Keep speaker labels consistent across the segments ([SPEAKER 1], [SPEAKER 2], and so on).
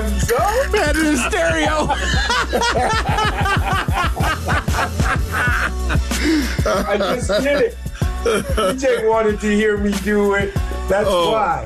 [SPEAKER 1] So?
[SPEAKER 2] Had it in stereo.
[SPEAKER 1] I just did it. DJ wanted to hear me do it. That's why.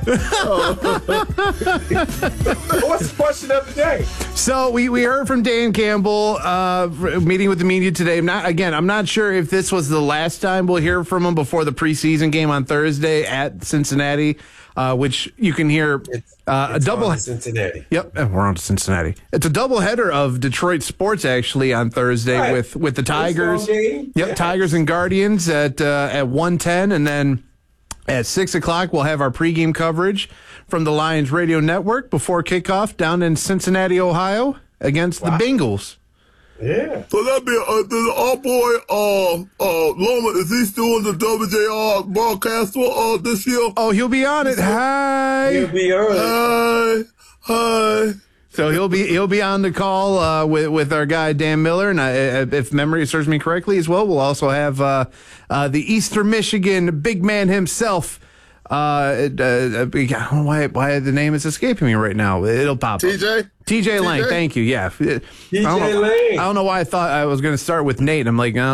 [SPEAKER 1] What's the question of the day?
[SPEAKER 2] So we heard from Dan Campbell, meeting with the media today. I'm not sure if this was the last time we'll hear from him before the preseason game on Thursday at Cincinnati, which you can hear a double.
[SPEAKER 1] Cincinnati.
[SPEAKER 2] Yep, we're on to Cincinnati. It's a doubleheader of Detroit sports actually on Thursday with the Tigers.
[SPEAKER 1] Yep,
[SPEAKER 2] yeah. Tigers and Guardians at 1:10, and then at 6 o'clock we'll have our pregame coverage from the Lions Radio Network before kickoff down in Cincinnati, Ohio, against the Bengals.
[SPEAKER 1] Yeah.
[SPEAKER 3] So that'd be our boy Loma. Is he still on the WJR broadcast this year?
[SPEAKER 2] Oh, he'll be on it. Hi.
[SPEAKER 1] He'll be early.
[SPEAKER 3] Hi.
[SPEAKER 2] So he'll be on the call with our guy Dan Miller, and if memory serves me correctly as well, we'll also have the Eastern Michigan big man himself. I don't know why the name is escaping me right now. It'll pop up. TJ Lang, thank you. Yeah.
[SPEAKER 1] TJ Lang.
[SPEAKER 2] I don't know why I thought I was going to start with Nate. I'm like, no.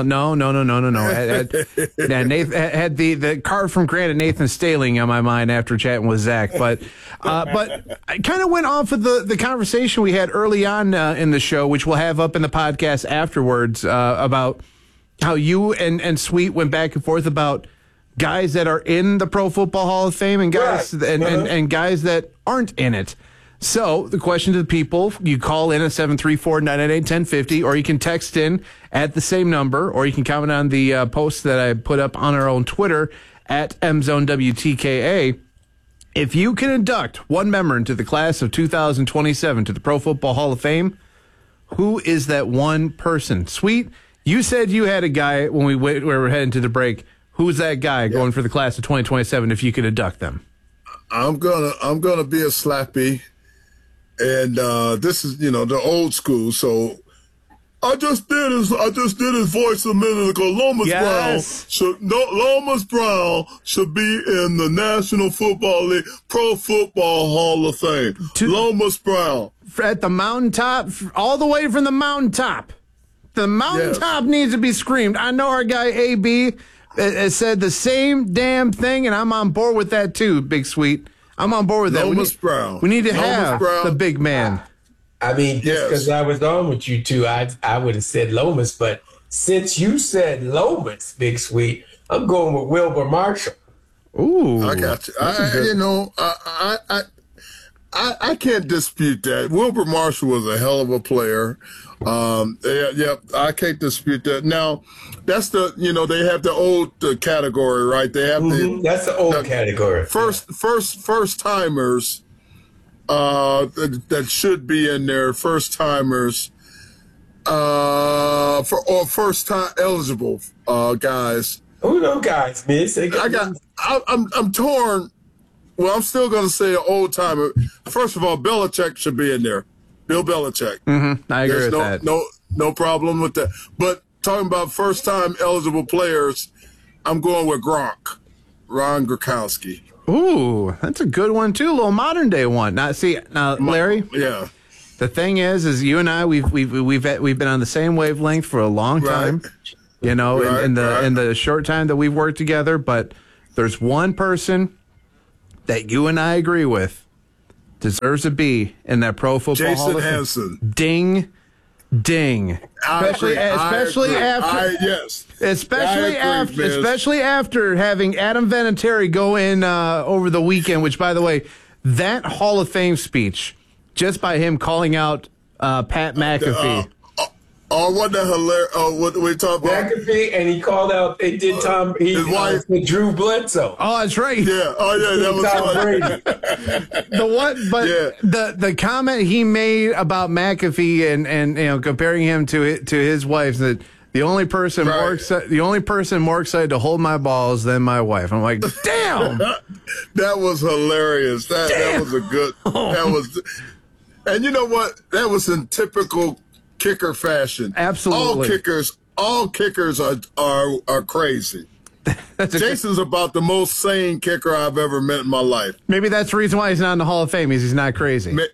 [SPEAKER 2] Nathan had the card from Granite, Nathan Staling, on my mind after chatting with Zach. But I kind of went off of the conversation we had early on in the show, which we'll have up in the podcast afterwards, about how you and Sweet went back and forth about guys that are in the Pro Football Hall of Fame and guys and guys that aren't in it. So the question to the people, you call in at 734-998-1050, or you can text in at the same number, or you can comment on the post that I put up on our own Twitter at MZoneWTKA. If you can induct one member into the class of 2027 to the Pro Football Hall of Fame, who is that one person? Sweet, you said you had a guy when we were heading to the break. Who's that guy going for the class of 2027 if you could induct them?
[SPEAKER 3] I'm gonna be a Slappy, and this is the old school. So I just did his voice a minute ago. Lomas Brown should be in the National Football League Pro Football Hall of Fame. Lomas Brown
[SPEAKER 2] at the mountaintop, all the way from the mountaintop. The mountaintop needs to be screamed. I know our guy AB said the same damn thing, and I'm on board with that too, Big Sweet. I'm on board with that.
[SPEAKER 3] Lomas Brown.
[SPEAKER 2] We need to have the big man.
[SPEAKER 1] I mean, just because I was on with you two, I would have said Lomas, but since you said Lomas, Big Sweet, I'm going with Wilbur Marshall.
[SPEAKER 3] Ooh, I got you. I can't dispute that. Wilbur Marshall was a hell of a player. I can't dispute that. Now, that's they have the old category, right? They have
[SPEAKER 1] that's the old category.
[SPEAKER 3] First timers that should be in there. First timers or first time eligible guys.
[SPEAKER 1] Who those guys, miss?
[SPEAKER 3] I'm torn. Well, I'm still going to say an old timer. First of all, Belichick should be in there. Bill Belichick.
[SPEAKER 2] Mm-hmm. I agree with that.
[SPEAKER 3] No problem with that. But talking about first-time eligible players, I'm going with Gronk, Ron Gronkowski.
[SPEAKER 2] Ooh, that's a good one too. A little modern-day one. Now, Larry.
[SPEAKER 3] Yeah.
[SPEAKER 2] The thing is you and I we've been on the same wavelength for a long time. Right. In the short time that we've worked together. But there's one person that you and I agree with deserves to be in that Pro Football Hall of Fame.
[SPEAKER 3] Jason Hanson.
[SPEAKER 2] Ding, ding. Especially after having Adam Vinatieri go in over the weekend. Which, by the way, that Hall of Fame speech, just by him calling out Pat McAfee.
[SPEAKER 3] What the hilarious! What we talking about?
[SPEAKER 1] McAfee, and he called out. They did his wife with Drew Bledsoe.
[SPEAKER 2] Oh, that's right.
[SPEAKER 3] Yeah. Oh, yeah. That was
[SPEAKER 2] the comment he made about McAfee and comparing him to his wife, that the only person more excited to hold my balls than my wife. I'm like, damn.
[SPEAKER 3] That was hilarious. That was a good. That was, and you know what? That was in typical kicker fashion.
[SPEAKER 2] Absolutely.
[SPEAKER 3] All kickers are crazy. Jason's about the most sane kicker I've ever met in my life.
[SPEAKER 2] Maybe that's the reason why he's not in the Hall of Fame. He's not crazy.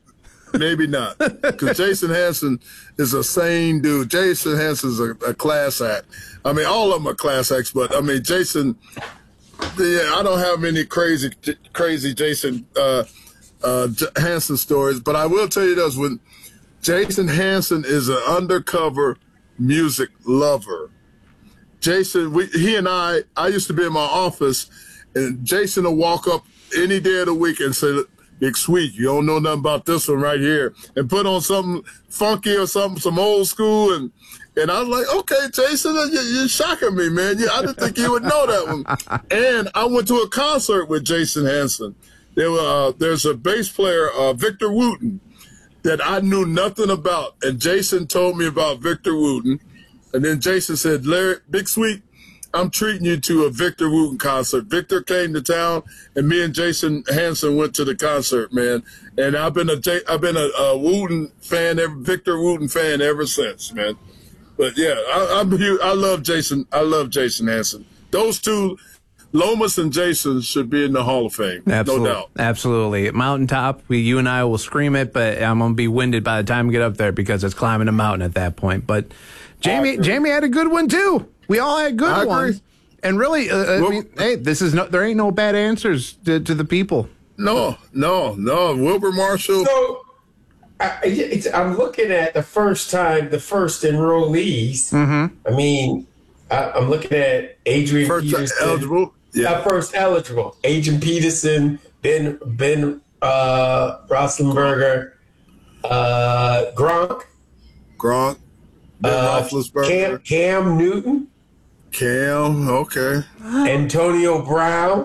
[SPEAKER 3] Maybe not. Because Jason Hanson is a sane dude. Jason Hanson's a class act. I mean, all of them are class acts, but I mean, Jason, yeah, I don't have many crazy Jason Hanson stories, but I will tell you this: when Jason Hanson is an undercover music lover. Jason, he and I used to be in my office, and Jason would walk up any day of the week and say, Big Sweet, you don't know nothing about this one right here, and put on something funky or something, some old school, and I was like, okay, Jason, you're shocking me, man. I didn't think you would know that one. And I went to a concert with Jason Hanson. There's a bass player, Victor Wooten, that I knew nothing about, and Jason told me about Victor Wooten, and then Jason said, Larry, Big Sweet, I'm treating you to a Victor Wooten concert. Victor came to town, and me and Jason Hanson went to the concert, man. And I've been a Wooten fan, Victor Wooten fan ever since, man. But yeah, I love Jason. I love Jason Hanson. Those two, Lomas and Jason, should be in the Hall of Fame.
[SPEAKER 2] Absolutely.
[SPEAKER 3] No doubt.
[SPEAKER 2] Absolutely. Mountaintop, you and I will scream it, but I'm going to be winded by the time we get up there because it's climbing a mountain at that point. But Jamie had a good one too. We all had good ones. And really, I mean, hey, there ain't no bad answers to the people.
[SPEAKER 3] No. Wilbur Marshall.
[SPEAKER 1] So I'm looking at the first enrollees.
[SPEAKER 2] Mm-hmm.
[SPEAKER 1] I mean, I'm looking at Adrian Peterson.
[SPEAKER 3] Eligible. Yeah.
[SPEAKER 1] First eligible. Adrian Peterson, Ben Roethlisberger, Gronk.
[SPEAKER 3] Ben Roethlisberger.
[SPEAKER 1] Cam Newton.
[SPEAKER 3] Okay.
[SPEAKER 1] Antonio Brown.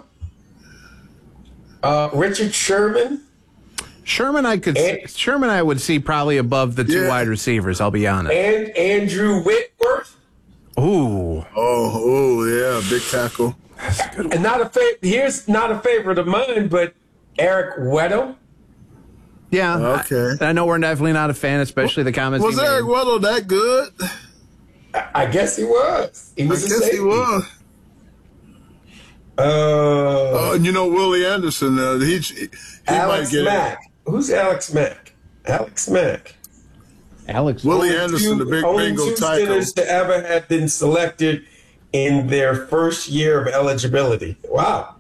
[SPEAKER 1] Richard Sherman.
[SPEAKER 2] Sherman, I would see probably above the two wide receivers. I'll be honest.
[SPEAKER 1] And Andrew Whitworth.
[SPEAKER 2] Ooh.
[SPEAKER 3] Oh, yeah, big tackle.
[SPEAKER 2] That's a good one.
[SPEAKER 1] And here's not a favorite of mine, but Eric Weddle.
[SPEAKER 2] Yeah.
[SPEAKER 3] Okay.
[SPEAKER 2] I know we're definitely not a fan, especially the comments.
[SPEAKER 3] Was Eric Weddle that good?
[SPEAKER 1] I guess he was. He was.
[SPEAKER 3] He was. You know Willie Anderson. He
[SPEAKER 1] Alex
[SPEAKER 3] might get
[SPEAKER 1] Mack. Who's Alex Mack?
[SPEAKER 3] Willie Anderson, the big Bengal
[SPEAKER 1] two
[SPEAKER 3] tackle.
[SPEAKER 1] sinners to ever have been selected in their first year of eligibility. Wow.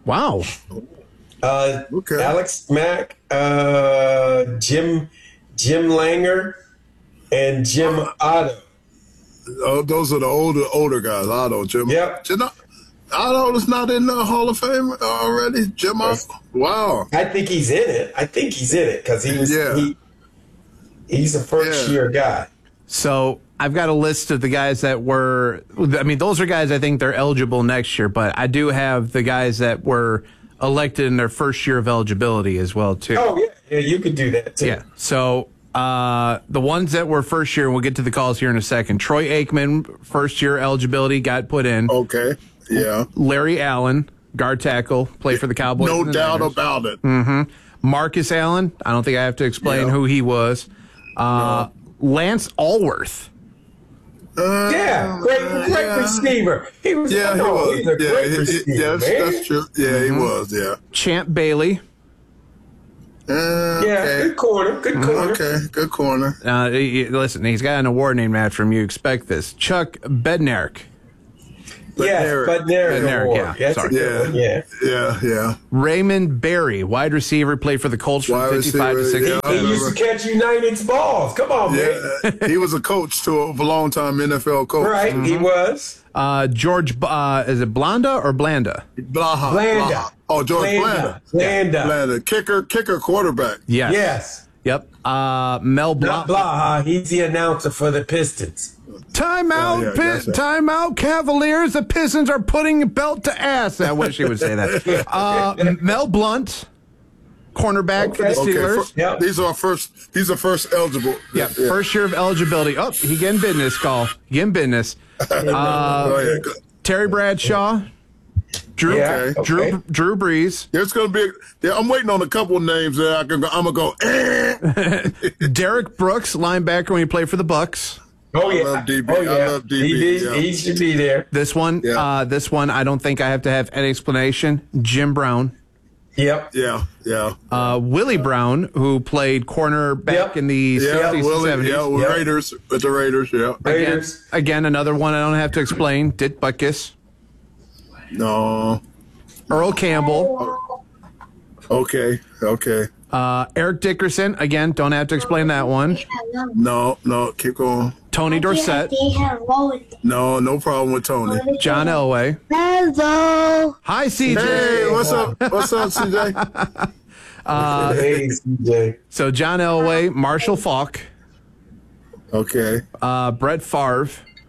[SPEAKER 3] Okay.
[SPEAKER 1] Alex Mack, Jim Langer, and Jim Otto.
[SPEAKER 3] Oh, those are the older guys. Otto, Jim.
[SPEAKER 1] Yep.
[SPEAKER 3] Otto is not in the Hall of Fame already. Jim Otto. Wow.
[SPEAKER 1] I think he's in it. Because he was.
[SPEAKER 3] Yeah.
[SPEAKER 1] He's a first year guy.
[SPEAKER 2] So I've got a list of the guys that were. I mean, those are guys I think they're eligible next year. But I do have the guys that were elected in their first year of eligibility as well too.
[SPEAKER 1] Oh yeah, you could do that too.
[SPEAKER 2] Yeah. So. The ones that were first year, we'll get to the calls here in a second. Troy Aikman, first year eligibility, got put in.
[SPEAKER 3] Okay, yeah.
[SPEAKER 2] Larry Allen, guard tackle, played for the Cowboys.
[SPEAKER 3] No doubt about it.
[SPEAKER 2] Mm-hmm. Marcus Allen, I don't think I have to explain who he was. Lance Allworth.
[SPEAKER 1] Great receiver. He was.
[SPEAKER 3] Yeah, he was.
[SPEAKER 1] He's a great receiver,
[SPEAKER 3] that's true. Yeah, he was. Yeah.
[SPEAKER 2] Champ Bailey.
[SPEAKER 3] Okay.
[SPEAKER 1] Good corner.
[SPEAKER 3] Okay, good corner.
[SPEAKER 2] Listen, he's got an award named after him. You expect this. Chuck Bednarik.
[SPEAKER 1] Bednarik.
[SPEAKER 2] Yeah, sorry.
[SPEAKER 3] Yeah.
[SPEAKER 2] Raymond Berry, wide receiver, played for the Colts from 55 to 60.
[SPEAKER 1] He used to catch United's balls. Come on, man.
[SPEAKER 3] He was a coach too, a long time NFL coach.
[SPEAKER 1] Right, he was.
[SPEAKER 2] George, is it Blanda or Blanda?
[SPEAKER 1] Blanda.
[SPEAKER 3] Oh, George Blanda. Blanda. Kicker, quarterback.
[SPEAKER 2] Yes. Yep. Mel Blanc.
[SPEAKER 1] Not Blaha. He's the announcer for the Pistons.
[SPEAKER 2] Timeout, timeout, Cavaliers. The Pistons are putting belt to ass. I wish he would say that. Mel Blount, cornerback for the Steelers.
[SPEAKER 3] These are first eligible.
[SPEAKER 2] Yeah, first year of eligibility. Oh, he getting business call. Getting business. Terry Bradshaw. Drew Brees.
[SPEAKER 3] There's going to be. I'm waiting on a couple of names that I'm gonna go.
[SPEAKER 2] Derek Brooks, linebacker when he played for the Bucks.
[SPEAKER 1] Oh yeah,
[SPEAKER 3] I love DB.
[SPEAKER 1] He should be there.
[SPEAKER 2] This one, I don't think I have to have any explanation. Jim Brown.
[SPEAKER 1] Yep.
[SPEAKER 3] Yeah.
[SPEAKER 2] Willie Brown, who played cornerback in the 60s and 70s.
[SPEAKER 3] Yeah, with Raiders, with the Raiders, yeah.
[SPEAKER 2] Again, another one I don't have to explain. Dit Butkus.
[SPEAKER 3] No.
[SPEAKER 2] Earl Campbell.
[SPEAKER 3] Okay.
[SPEAKER 2] Eric Dickerson. Again, don't have to explain that one.
[SPEAKER 3] No, keep going.
[SPEAKER 2] Tony Dorsett.
[SPEAKER 3] No problem with Tony.
[SPEAKER 2] John Elway.
[SPEAKER 4] Hello.
[SPEAKER 2] Hi, CJ.
[SPEAKER 3] Hey, what's up, CJ?
[SPEAKER 1] Hey, CJ.
[SPEAKER 2] So John Elway, Marshall Faulk,
[SPEAKER 3] Okay.
[SPEAKER 2] Brett Favre,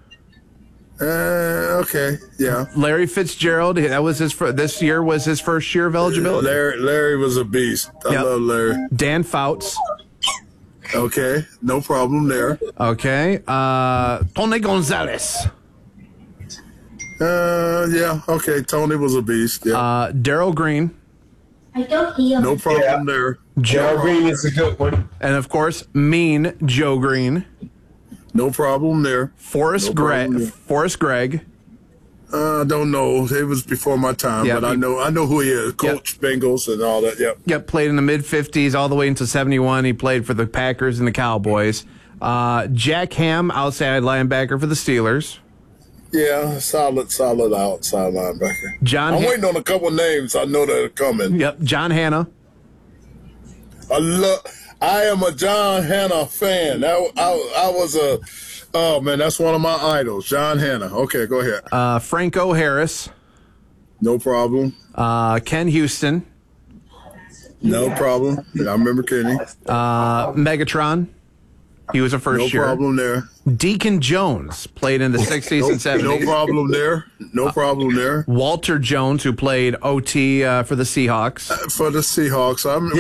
[SPEAKER 3] Okay, yeah.
[SPEAKER 2] Larry Fitzgerald. That was this year was his first year of eligibility.
[SPEAKER 3] Larry was a beast. I love Larry.
[SPEAKER 2] Dan Fouts.
[SPEAKER 3] Okay, no problem there.
[SPEAKER 2] Okay. Tony Gonzalez.
[SPEAKER 3] Yeah, okay, Tony was a beast. Yeah.
[SPEAKER 2] Darryl Green.
[SPEAKER 3] No problem there.
[SPEAKER 1] Joe Green is a good one.
[SPEAKER 2] And of course, Mean Joe Green.
[SPEAKER 3] No problem there.
[SPEAKER 2] Forrest Gregg.
[SPEAKER 3] Don't know. It was before my time, but I know who he is. Coach Bengals and all that. Yep.
[SPEAKER 2] Yep. Played in the mid 50s all the way into 71. He played for the Packers and the Cowboys. Jack Ham, outside linebacker for the Steelers.
[SPEAKER 3] Yeah, solid outside linebacker. I'm waiting on a couple names. I know that are coming.
[SPEAKER 2] Yep. John Hanna.
[SPEAKER 3] I am a John Hanna fan. I was oh man, that's one of my idols, John Hanna. Okay, go ahead.
[SPEAKER 2] Franco Harris.
[SPEAKER 3] No problem.
[SPEAKER 2] Ken Houston.
[SPEAKER 3] No problem. I remember Kenny.
[SPEAKER 2] Megatron. He was a first year.
[SPEAKER 3] No problem there.
[SPEAKER 2] Deacon Jones played in the 60s and 70s.
[SPEAKER 3] No problem there. No problem there.
[SPEAKER 2] Walter Jones, who played OT for the Seahawks.
[SPEAKER 3] For the Seahawks.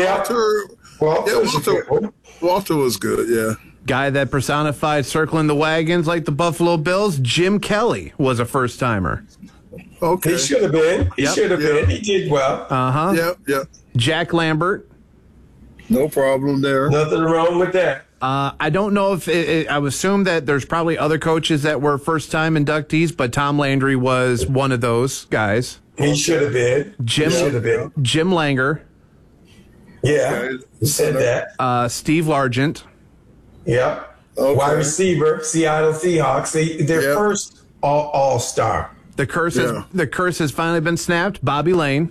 [SPEAKER 3] Walter was good, yeah.
[SPEAKER 2] Guy that personified circling the wagons like the Buffalo Bills, Jim Kelly, was a first-timer.
[SPEAKER 3] Okay.
[SPEAKER 1] He should have been. He did well.
[SPEAKER 2] Uh-huh.
[SPEAKER 3] Yep.
[SPEAKER 2] Jack Lambert.
[SPEAKER 3] No problem there.
[SPEAKER 1] Nothing wrong with that.
[SPEAKER 2] I don't know if I would assume that there's probably other coaches that were first-time inductees, but Tom Landry was one of those guys.
[SPEAKER 1] He should have been.
[SPEAKER 2] Jim Langer.
[SPEAKER 1] Yeah, you said that.
[SPEAKER 2] Steve Largent.
[SPEAKER 1] Yeah. Okay. Wide receiver, Seattle Seahawks. They're first all-star.
[SPEAKER 2] The curse has finally been snapped. Bobby Lane.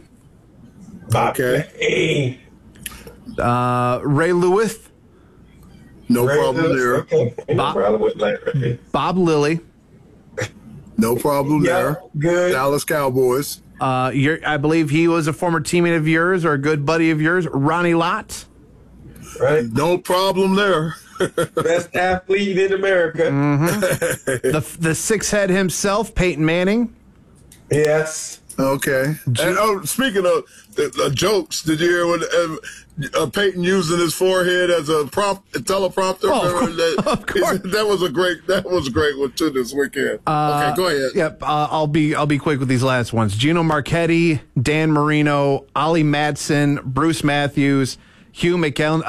[SPEAKER 3] Okay.
[SPEAKER 2] Ray Lewis.
[SPEAKER 3] No problem there.
[SPEAKER 1] Okay. No problem with Larry.
[SPEAKER 2] Bob Lilly.
[SPEAKER 3] No problem there.
[SPEAKER 1] Good.
[SPEAKER 3] Dallas Cowboys.
[SPEAKER 2] I believe he was a former teammate of yours or a good buddy of yours, Ronnie Lott.
[SPEAKER 1] Right.
[SPEAKER 3] No problem there.
[SPEAKER 1] Best athlete in America.
[SPEAKER 2] Mm-hmm. the six-head himself, Peyton Manning.
[SPEAKER 1] Yes.
[SPEAKER 3] Okay. And speaking of jokes, did you hear what Peyton using his forehead as a teleprompter?
[SPEAKER 2] Of course.
[SPEAKER 3] That was a great one too this weekend. Okay, go ahead.
[SPEAKER 2] Yep. I'll be quick with these last ones. Gino Marchetti, Dan Marino, Ollie Matson, Bruce Matthews, Hugh McElhenney,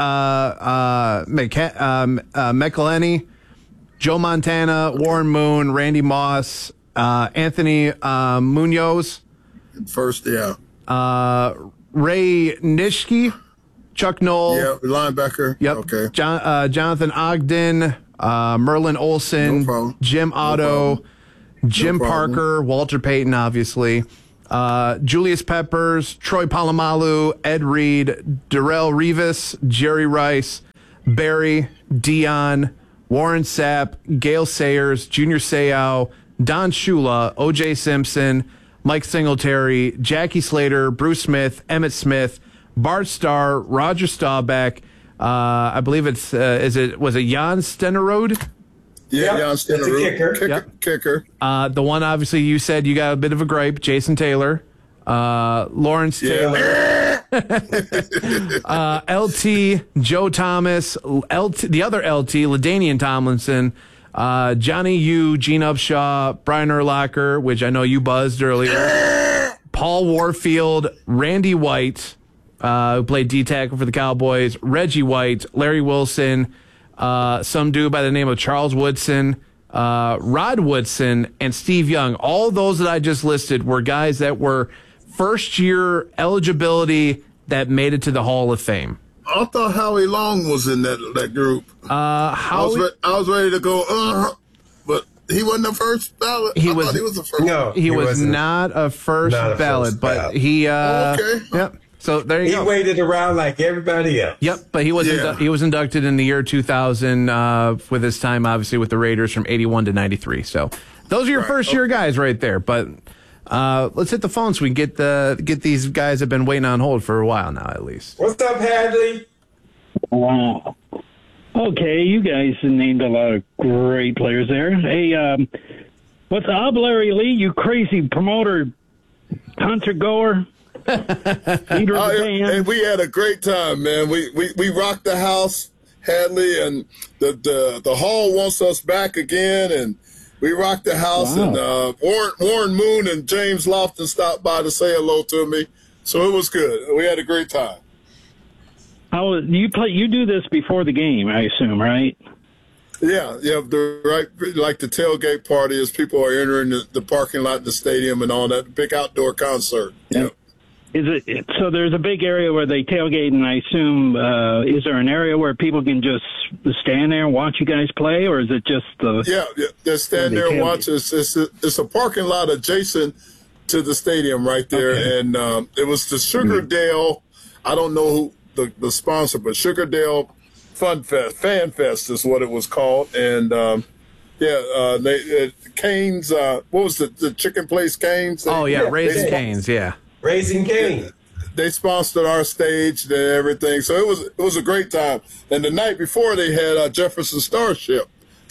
[SPEAKER 2] Joe Montana, Warren Moon, Randy Moss, Anthony Munoz.
[SPEAKER 3] First, yeah.
[SPEAKER 2] Ray Nitschke, Chuck Knoll.
[SPEAKER 3] Yeah, linebacker.
[SPEAKER 2] Yep.
[SPEAKER 3] Okay.
[SPEAKER 2] Jonathan Ogden, Merlin Olsen, Jim Otto, Jim Parker, Walter Payton, obviously. Julius Peppers, Troy Polamalu, Ed Reed, Darrell Revis, Jerry Rice, Barry, Dion, Warren Sapp, Gail Sayers, Junior Seau, Don Shula, O.J. Simpson, Mike Singletary, Jackie Slater, Bruce Smith, Emmett Smith, Bart Starr, Roger Staubach. I believe was it Jan Stenerode?
[SPEAKER 3] Yeah, Jan
[SPEAKER 1] Stenerode.
[SPEAKER 3] Kicker.
[SPEAKER 2] The one obviously you said you got a bit of a gripe, Jason Taylor. Lawrence Taylor. LT, Joe Thomas, the other LT, LaDainian Tomlinson, Johnny Yu, Gene Upshaw, Brian Urlacher, which I know you buzzed earlier, Paul Warfield, Randy White, who played D-tackle for the Cowboys, Reggie White, Larry Wilson, some dude by the name of Charles Woodson, Rod Woodson, and Steve Young. All those that I just listed were guys that were first-year eligibility that made it to the Hall of Fame.
[SPEAKER 3] I thought Howie Long was in that group. I was ready to go, but he wasn't the first ballot. He was the first.
[SPEAKER 1] No,
[SPEAKER 2] he was not a first ballot, but he.
[SPEAKER 3] Okay.
[SPEAKER 2] Yep. So there you go.
[SPEAKER 1] He waited around like everybody else.
[SPEAKER 2] Yep, but he was he was inducted in the year 2000 with his time, obviously, with the Raiders from 81 to 93. So those are your first year guys right there. But let's hit the phone so we can get these guys that have been waiting on hold for a while now, at least.
[SPEAKER 1] What's up, Hadley?
[SPEAKER 4] Okay, you guys named a lot of great players there. Hey, what's up, Larry Lee, you crazy promoter, concert goer? Leader of the band.
[SPEAKER 3] And we had a great time, man. We rocked the house, Hadley, and the hall wants us back again, and we rocked the house. Wow. And Warren Moon and James Lofton stopped by to say hello to me, so it was good. We had a great time.
[SPEAKER 4] You do this before the game, I assume, right?
[SPEAKER 3] Yeah, like the tailgate party as people are entering the parking lot in the stadium and all that big outdoor concert. Yeah.
[SPEAKER 4] So there's a big area where they tailgate, and I assume, is there an area where people can just stand there and watch you guys play, or is it just the... Yeah, they stand there and watch. It's a parking lot adjacent to the stadium right there, okay. And it was the Sugardale, I don't know who the sponsor, but Sugardale Fan Fest is what it was called, and Cane's, what was the chicken place, Cane's?
[SPEAKER 2] Raising Cane's, yeah.
[SPEAKER 1] Raising Cane.
[SPEAKER 3] They sponsored our stage and everything, so it was a great time. And the night before, they had Jefferson Starship.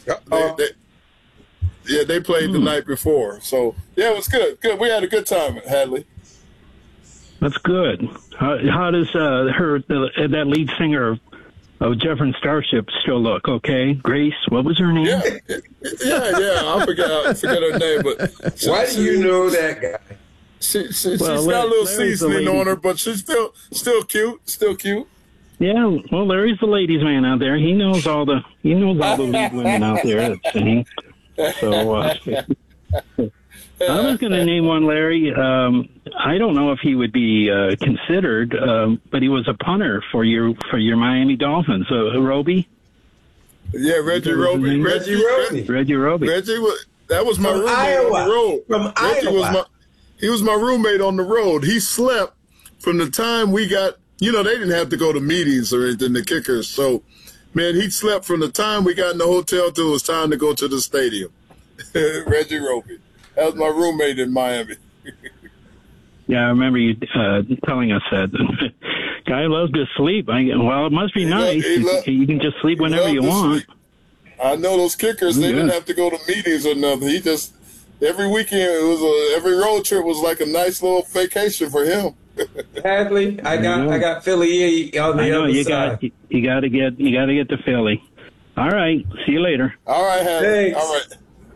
[SPEAKER 3] They played the night before. So yeah, it was good. Good. We had a good time, Hadley.
[SPEAKER 4] That's good. How does that lead singer of Jefferson Starship still look? Okay, Grace. What was her name?
[SPEAKER 3] Yeah. I forget her name, but
[SPEAKER 1] why do you know that guy?
[SPEAKER 3] She's got a little seasoning on her, but she's still cute. Still cute.
[SPEAKER 4] Yeah, well, Larry's the ladies' man out there. He knows all the lead women out there that sing. So I was going to name one, Larry. I don't know if he would be considered, but he was a punter for your Miami Dolphins. Roby.
[SPEAKER 3] Yeah, Reggie Roby.
[SPEAKER 4] Reggie Roby.
[SPEAKER 3] That was my roommate on the road.
[SPEAKER 1] From Iowa.
[SPEAKER 3] He was my roommate on the road. He slept from the time we got, they didn't have to go to meetings or anything, the kickers. So, man, he slept from the time we got in the hotel till it was time to go to the stadium. Reggie Roby. That was my roommate in Miami.
[SPEAKER 4] Yeah, I remember you telling us that. Guy loves to sleep. It must be nice. You can just sleep whenever you want.
[SPEAKER 3] I know those kickers, they didn't have to go to meetings or nothing. He just... Every weekend, every road trip was like a nice little vacation for him.
[SPEAKER 1] Hadley, I got Philly E on the other side.
[SPEAKER 4] You got to get to Philly. All right, see you later.
[SPEAKER 3] All right, Hadley.
[SPEAKER 1] Thanks.
[SPEAKER 3] All right.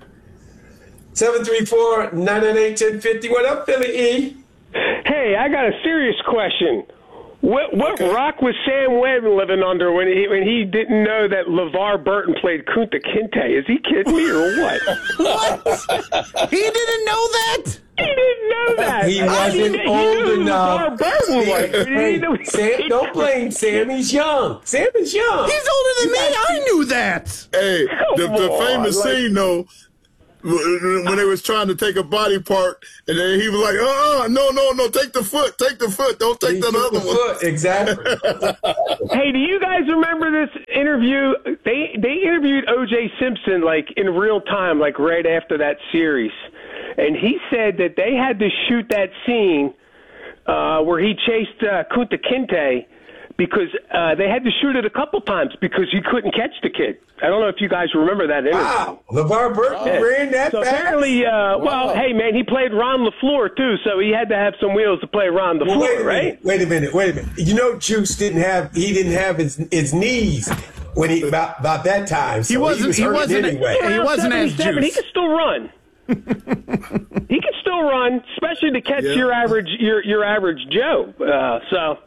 [SPEAKER 1] 734-998-1050. What up, Philly E?
[SPEAKER 5] Hey, I got a serious question. What rock was Sam Webb living under when he didn't know that LeVar Burton played Kunta Kinte? Is he kidding me or what?
[SPEAKER 2] What? He didn't know that?
[SPEAKER 5] He didn't know that.
[SPEAKER 1] He wasn't old enough.
[SPEAKER 5] LeVar Burton was.
[SPEAKER 1] Sam, don't blame Sam. He's young. Sam is young.
[SPEAKER 2] He's older than me. I knew that.
[SPEAKER 3] Hey, the famous scene, though, when they was trying to take a body part, and then he was like, no, take the foot, don't take that other one.
[SPEAKER 1] Exactly.
[SPEAKER 5] Hey, do you guys remember this interview? They interviewed O.J. Simpson, like, in real time, like, right after that series, and he said that they had to shoot that scene where he chased Kunta Kinte because they had to shoot it a couple times because he couldn't catch the kid. I don't know if you guys remember that interview.
[SPEAKER 1] Wow, LeVar Burton ran that
[SPEAKER 5] so
[SPEAKER 1] fast?
[SPEAKER 5] Apparently, well, hey, man, he played Ron LaFleur, too, so he had to have some wheels to play Ron LaFleur, right?
[SPEAKER 1] Wait a minute. You know, Juice didn't have his knees when he about that time. So he wasn't anyway.
[SPEAKER 5] He wasn't as Juice. He could still run. He can still run, especially to catch your average Joe. So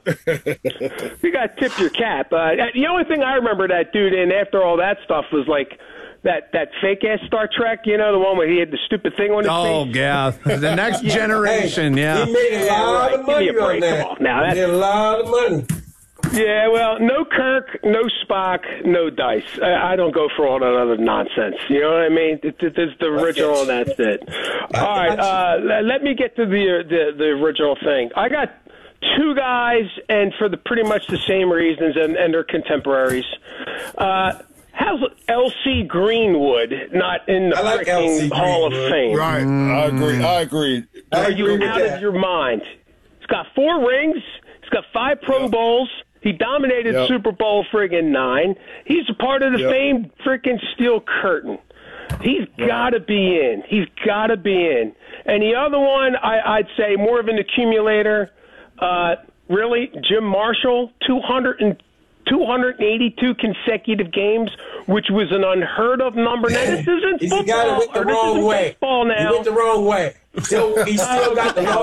[SPEAKER 5] you got to tip your cap. The only thing I remember that dude in after all that stuff was like that fake ass Star Trek, you know, the one where he had the stupid thing on his face.
[SPEAKER 2] Oh, yeah. The Next Generation, yeah.
[SPEAKER 1] He made a lot of money on that.
[SPEAKER 5] Now,
[SPEAKER 1] he made a lot of money.
[SPEAKER 5] Yeah, well, no Kirk, no Spock, no Dice. I don't go for all that other nonsense. You know what I mean? There's the original, and that's it. All right, let me get to the original thing. I got two guys, and for pretty much the same reasons, and they're contemporaries. How's L.C. Greenwood not in the freaking Hall of Fame?
[SPEAKER 3] Right, I agree.
[SPEAKER 5] Are you out of your mind? He's got 4 rings. He's got 5 Pro Bowls. He dominated Super Bowl friggin' 9. He's a part of the famed freaking Steel Curtain. He's got to be in. He's got to be in. And the other one, I'd say more of an accumulator. Really, Jim Marshall, 282 consecutive games, which was an unheard of number. Now, this isn't football.
[SPEAKER 1] He got it with the wrong way.
[SPEAKER 5] Baseball now.
[SPEAKER 1] He went the wrong way. He still got the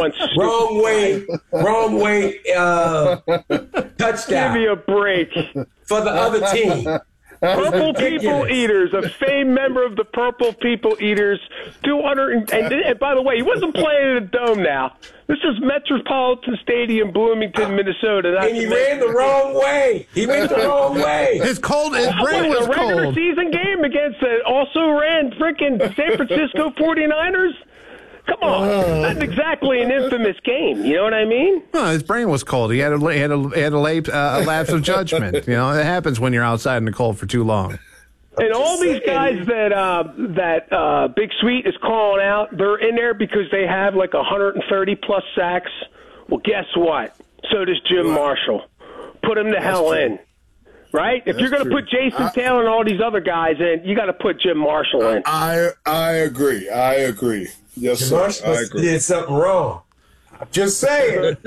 [SPEAKER 1] wrong way touchdown.
[SPEAKER 5] Give me a break.
[SPEAKER 1] For the other team.
[SPEAKER 5] Purple People Eaters, a famed member of the Purple People Eaters, 200. And by the way, he wasn't playing in a dome now. This is Metropolitan Stadium, Bloomington, Minnesota.
[SPEAKER 1] And he ran the wrong way. He went the wrong way.
[SPEAKER 2] His brain was
[SPEAKER 5] cold. A regular season game against the also ran freaking San Francisco 49ers? Come on, not exactly an infamous game. You know what I mean?
[SPEAKER 2] Well, his brain was cold. He had a lapse of judgment. You know, it happens when you're outside in the cold for too long.
[SPEAKER 5] And all these guys that Big Sweet is calling out, they're in there because they have like 130 plus sacks. Well, guess what? So does Jim Marshall. Put him the hell in. Right? If you're going to put Jason Taylor and all these other guys in, you got to put Jim Marshall in.
[SPEAKER 3] I agree. Yes,
[SPEAKER 1] Jim Marshall did something wrong. I'm just saying.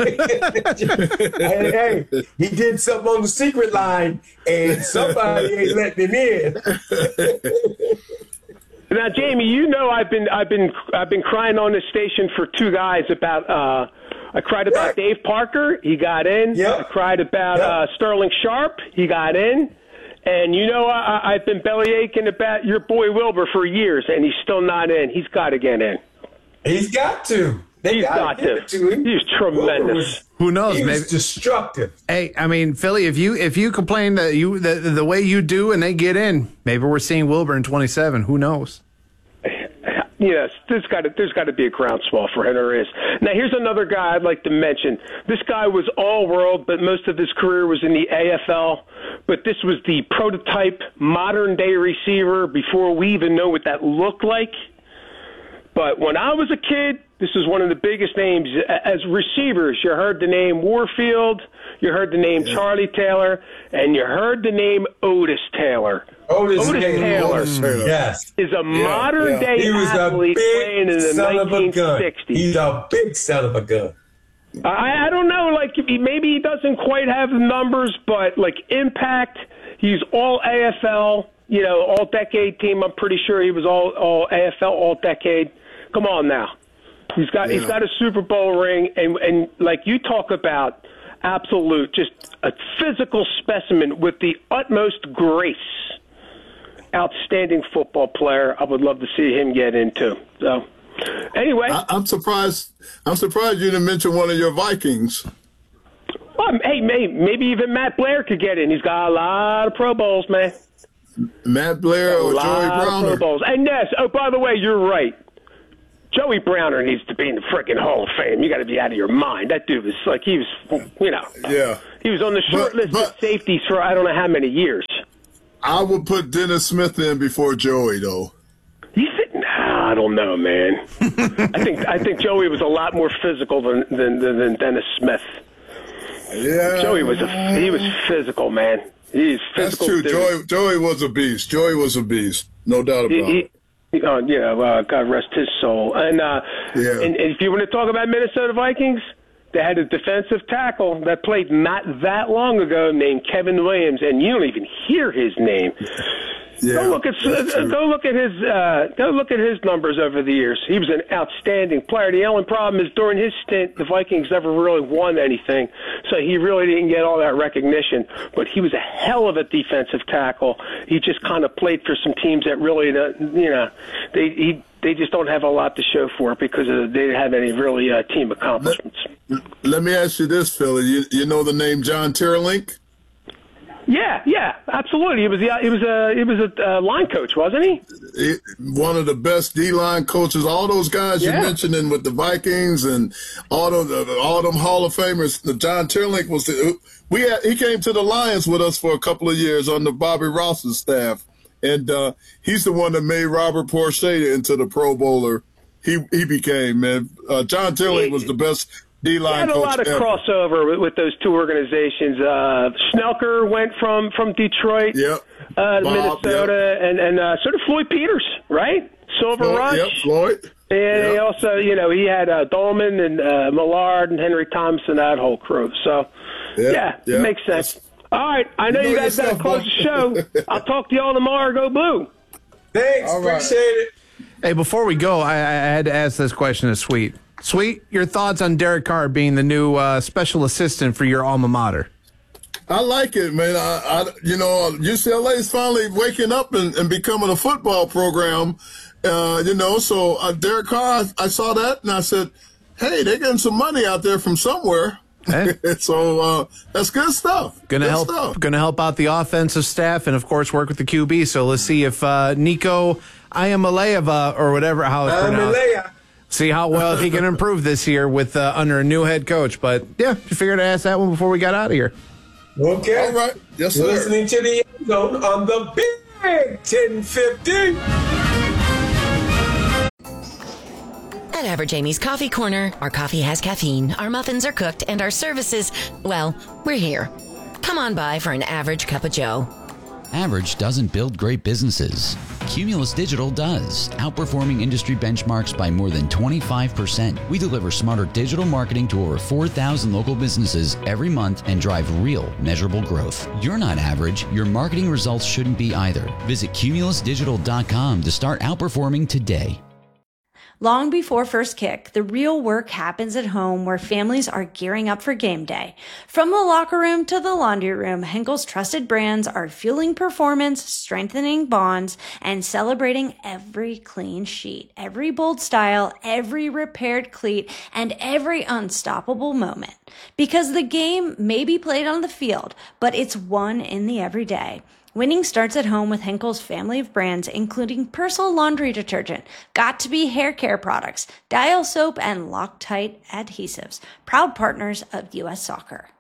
[SPEAKER 1] hey, he did something on the secret line, and somebody ain't letting him in.
[SPEAKER 5] Now, Jamie, you know I've been crying on this station for 2 guys about. I cried about Dave Parker. He got in.
[SPEAKER 1] Yep.
[SPEAKER 5] I cried about Sterling Sharp. He got in. And, you know, I've been bellyaching about your boy Wilbur for years, and he's still not in. He's got to get in.
[SPEAKER 1] He's got to.
[SPEAKER 5] He's got to. He's tremendous.
[SPEAKER 2] Who knows?
[SPEAKER 1] He was
[SPEAKER 2] maybe
[SPEAKER 1] destructive.
[SPEAKER 2] Hey, I mean, Philly, if you complain that the way you do and they get in, maybe we're seeing Wilbur in 27. Who knows?
[SPEAKER 5] Yes, there's got to be a groundswell for him. There is. Now, here's another guy I'd like to mention. This guy was all-world, but most of his career was in the AFL. But this was the prototype modern-day receiver before we even know what that looked like. But when I was a kid, this is one of the biggest names. As receivers, you heard the name Warfield, you heard the name Charlie Taylor, and you heard the name Otis Taylor.
[SPEAKER 1] Otis Taylor. Yes.
[SPEAKER 5] Is a modern-day athlete playing in the 1960s.
[SPEAKER 1] He's a big son of a gun.
[SPEAKER 5] I don't know, like, maybe he doesn't quite have the numbers, but, like, impact, he's all AFL, you know, all-decade team. I'm pretty sure he was all AFL, all-decade. Come on now. He's got a Super Bowl ring, and like you talk about, absolute, just a physical specimen with the utmost grace. Outstanding football player. I would love to see him get into. So, anyway,
[SPEAKER 3] I'm surprised you didn't mention one of your Vikings.
[SPEAKER 5] Well, hey, maybe even Matt Blair could get in. He's got a lot of Pro Bowls, man.
[SPEAKER 3] Matt Blair or Joey Browner.
[SPEAKER 5] Pro Bowls. And yes, by the way, you're right. Joey Browner needs to be in the freaking Hall of Fame. You got to be out of your mind. That dude was like, he was, you know.
[SPEAKER 3] Yeah.
[SPEAKER 5] He was on the short list of safeties for I don't know how many years.
[SPEAKER 3] I would put Dennis Smith in before Joey, though.
[SPEAKER 5] I don't know, man. I think Joey was a lot more physical than Dennis Smith.
[SPEAKER 3] Yeah.
[SPEAKER 5] Joey was physical, man. He's physical.
[SPEAKER 3] That's true. Joey was a beast. No doubt about it.
[SPEAKER 5] God rest his soul. And if you want to talk about Minnesota Vikings, they had a defensive tackle that played not that long ago named Kevin Williams, and you don't even hear his name.
[SPEAKER 3] Yeah.
[SPEAKER 5] Go look at his numbers over the years. He was an outstanding player. The only problem is during his stint, the Vikings never really won anything, so he really didn't get all that recognition. But he was a hell of a defensive tackle. He just kind of played for some teams that really, they just don't have a lot to show for it because they didn't have any really team accomplishments.
[SPEAKER 3] Let me ask you this, Philly. You know the name John Teerlinck?
[SPEAKER 5] Yeah, absolutely. He was a line coach, wasn't he?
[SPEAKER 3] One of the best D-line coaches. All those guys you mentioned in with the Vikings and all them Hall of Famers. John Teerlinck he came to the Lions with us for a couple of years on the Bobby Ross's staff, and he's the one that made Robert Porsche into the Pro Bowler. He became, man. John Teerlinck was the best D-line coach.
[SPEAKER 5] Had a lot of crossover with those two organizations. Snelker went from Detroit, Minnesota, and sort of Floyd Peters, right? Silver Rush.
[SPEAKER 3] Yep, Floyd.
[SPEAKER 5] And he also, he had Dolman and Millard and Henry Thompson, that whole crew. So, it makes sense. All right, I know you guys got to close the show. I'll talk to y'all tomorrow. Go Blue.
[SPEAKER 1] Thanks, appreciate it.
[SPEAKER 2] Hey, before we go, I had to ask this question to Sweet. Sweet, your thoughts on Derek Carr being the new special assistant for your alma mater?
[SPEAKER 3] I like it, man. UCLA is finally waking up and becoming a football program. So Derek Carr, I saw that and I said, hey, they're getting some money out there from somewhere. Hey. So that's good stuff.
[SPEAKER 2] Gonna help out the offensive staff and of course work with the QB. So let's see if Nico Iamaleava or whatever how it's pronounced. See how well he can improve this year with under a new head coach. But yeah, you figured to ask that one before we got out of here.
[SPEAKER 1] Okay.
[SPEAKER 3] All right. Yes, sir.
[SPEAKER 1] You're listening to the End Zone on the Big 1050.
[SPEAKER 6] At Average Amy's Coffee Corner, our coffee has caffeine, our muffins are cooked, and our services, well, we're here. Come on by for an average cup of joe.
[SPEAKER 7] Average doesn't build great businesses. Cumulus Digital does, outperforming industry benchmarks by more than 25%. We deliver smarter digital marketing to over 4,000 local businesses every month and drive real, measurable growth. You're not average. Your marketing results shouldn't be either. Visit cumulusdigital.com to start outperforming today.
[SPEAKER 8] Long before first kick, the real work happens at home where families are gearing up for game day. From the locker room to the laundry room, Henkel's trusted brands are fueling performance, strengthening bonds, and celebrating every clean sheet, every bold style, every repaired cleat, and every unstoppable moment. Because the game may be played on the field, but it's won in the everyday. Winning starts at home with Henkel's family of brands, including Persil laundry detergent, Got2b hair care products, Dial soap, and Loctite adhesives. Proud partners of U.S. Soccer.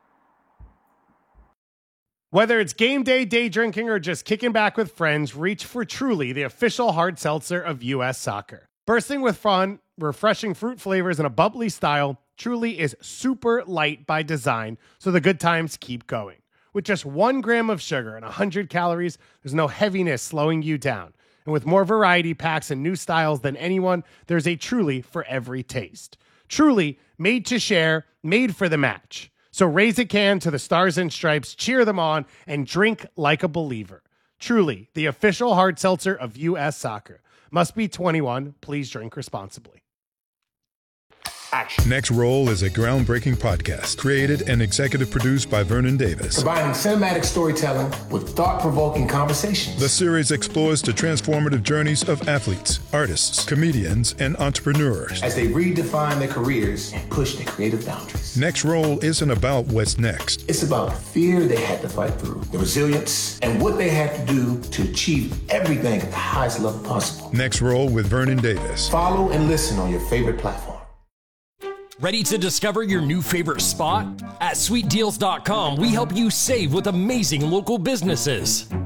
[SPEAKER 9] Whether it's game day, day drinking, or just kicking back with friends, reach for Truly, the official hard seltzer of U.S. Soccer. Bursting with fun, refreshing fruit flavors, and a bubbly style, Truly is super light by design, so the good times keep going. With just 1 gram of sugar and 100 calories, there's no heaviness slowing you down. And with more variety packs and new styles than anyone, there's a Truly for every taste. Truly, made to share, made for the match. So raise a can to the Stars and Stripes, cheer them on, and drink like a believer. Truly, the official hard seltzer of U.S. Soccer. Must be 21. Please drink responsibly.
[SPEAKER 10] Action. Next Roll is a groundbreaking podcast created and executive produced by Vernon Davis.
[SPEAKER 11] Combining cinematic storytelling with thought-provoking conversations.
[SPEAKER 10] The series explores the transformative journeys of athletes, artists, comedians, and entrepreneurs
[SPEAKER 11] as they redefine their careers and push their creative boundaries.
[SPEAKER 10] Next Roll isn't about what's next.
[SPEAKER 11] It's about the fear they had to fight through, the resilience, and what they had to do to achieve everything at the highest level possible.
[SPEAKER 10] Next Roll with Vernon Davis.
[SPEAKER 11] Follow and listen on your favorite platform.
[SPEAKER 12] Ready to discover your new favorite spot? At sweetdeals.com, we help you save with amazing local businesses.